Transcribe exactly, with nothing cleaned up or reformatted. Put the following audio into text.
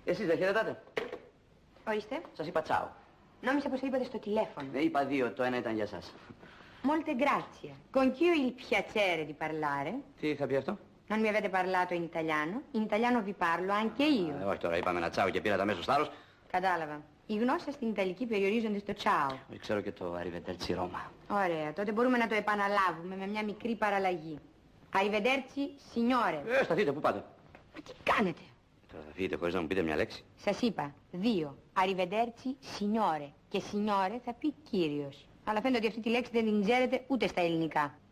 Εσείς δεν χαιρετάτε? Ορίστε. Σας είπα τσάου. Νόμιζα πως το είπατε στο τηλέφωνο. Ε, είπα δύο, το ένα ήταν για σας. Molte grazie. Con chi ho il piacere di parlare? Τι είχα πει αυτό? Non mi avete parlato in italiano? In italiano vi parlo anche io. Ε, όχι τώρα, είπαμε ένα τσάου και πήρατε αμέσως θάρρος. Κατάλαβα. Οι γνώσεις στην Ιταλική περιορίζονται στο ciao. Ξέρω και το Arrivederci Roma. Ωραία, τότε μπορούμε να το επαναλάβουμε με μια μικρή παραλλαγή. Arrivederci, signore. Ε, σταθείτε, πού πάτε? Μα τι κάνετε? Τώρα θα φύγετε χωρίς να μου πείτε μια λέξη. Σας είπα, δύο. Arrivederci, signore. Και signore θα πει κύριος. Αλλά φαίνεται ότι αυτή τη λέξη δεν την ξέρετε ούτε στα ελληνικά.